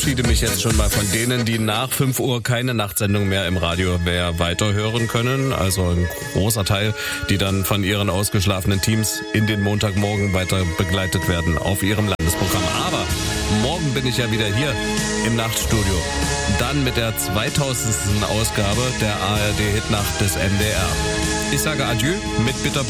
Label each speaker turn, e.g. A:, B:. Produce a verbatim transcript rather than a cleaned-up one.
A: verabschiede mich jetzt schon mal von denen, die nach fünf Uhr keine Nachtsendung mehr im Radio mehr weiterhören können. Also ein großer Teil, die dann von ihren ausgeschlafenen Teams in den Montagmorgen weiter begleitet werden auf ihrem Landesprogramm. Aber morgen bin ich ja wieder hier im Nachtstudio. Dann mit der zweitausendsten Ausgabe der A R D-Hitnacht des M D R. Ich sage Adieu mit Bitterböse.